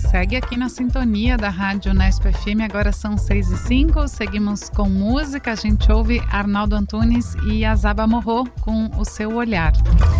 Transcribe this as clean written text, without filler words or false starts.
segue aqui na sintonia da Rádio Unesp FM, agora são 6h05, seguimos com música, a gente ouve Arnaldo Antunes e Azaba Morro com O Seu Olhar.